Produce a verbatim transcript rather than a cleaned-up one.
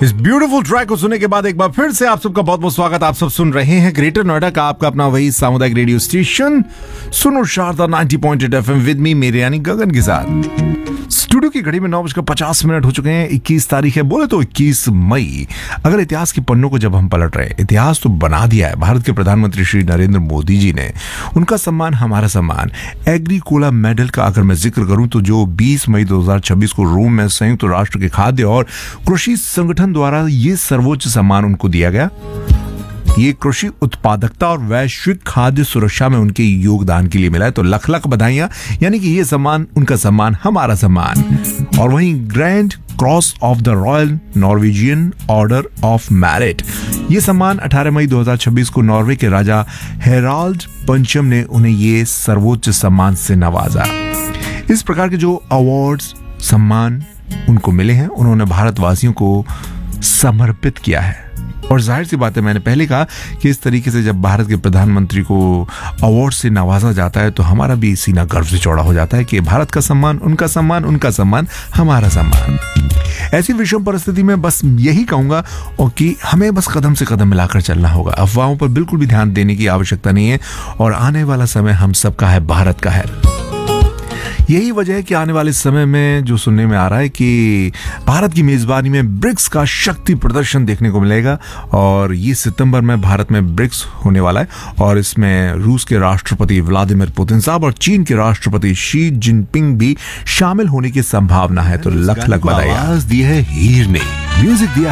इस beautiful track को सुनने के बाद एक बार फिर से आप सबका बहुत बहुत स्वागत। आप सब सुन रहे हैं ग्रेटर नोएडा का आपका अपना वही सामुदायिक रेडियो स्टेशन सुनो Sharda ninety point eight FM with me मेरे यानी गगन के साथ। स्टूडियो की घड़ी में नौ बजकर पचास मिनट हो चुके हैं। इक्कीस तारीख है, बोले तो इक्कीस मई। अगर इतिहास के पन्नों को जब हम पलट रहे हैं, इतिहास तो बना दिया है भारत के प्रधानमंत्री श्री नरेंद्र मोदी जी ने। उनका सम्मान हमारा सम्मान, एग्रीकोला मेडल का अगर मैं जिक्र करूं तो जो बीस मई दो हज़ार छब्बीस को रोम में संयुक्त राष्ट्र के खाद्य और कृषि संगठन द्वारा ये सर्वोच्च सम्मान उनको दिया गया। ये कृषि उत्पादकता और वैश्विक खाद्य सुरक्षा में उनके योगदान के लिए मिला है, तो लख लख बधाइयां। यानी कि ये सम्मान उनका सम्मान हमारा सम्मान। और वहीं grand cross of the royal Norwegian order of merit, ये सम्मान अठारह मई दो हज़ार छब्बीस को नॉर्वे के राजा हेराल्ड पंचम ने उन्हें ये सर्वोच्च सम्मान से नवाजा। इस प्रकार के जो अवार्ड्स सम्मान उनको मिले हैं, उन्होंने भारतवासियों को समर्पित किया है। और जाहिर सी बात है, मैंने पहले कहा कि इस तरीके से जब भारत के प्रधानमंत्री को अवार्ड से नवाजा जाता है तो हमारा भी सीना गर्व से चौड़ा हो जाता है कि भारत का सम्मान उनका सम्मान, उनका सम्मान हमारा सम्मान। ऐसी विषम परिस्थिति में बस यही कहूंगा और कि हमें बस कदम से कदम मिलाकर चलना होगा। अफवाहों पर बिल्कुल भी ध्यान देने की आवश्यकता नहीं है और आने वाला समय हम सबका है, भारत का है। यही वजह है कि आने वाले समय में जो सुनने में आ रहा है कि भारत की मेजबानी में ब्रिक्स का शक्ति प्रदर्शन देखने को मिलेगा। और ये सितंबर में भारत में ब्रिक्स होने वाला है और इसमें रूस के राष्ट्रपति व्लादिमीर पुतिन साहब और चीन के राष्ट्रपति शी जिनपिंग भी शामिल होने की संभावना है। तो लख लख बधाई। आवाज दी है हीर ने, म्यूजिक दिया